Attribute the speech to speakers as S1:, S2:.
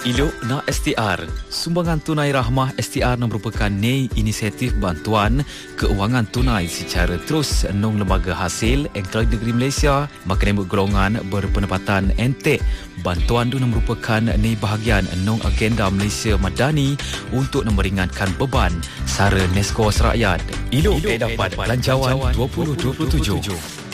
S1: Ilok na STR. Sumbangan tunai rahmah STR merupakan inisiatif bantuan keuangan tunai secara terus nong lembaga hasil Angkara Negeri Malaysia makan golongan berpendapatan entek. Bantuan itu merupakan bahagian nong agenda Malaysia Madani untuk meringankan beban sara Nesko Rakyat. Ilok dapat belanjawan 2027.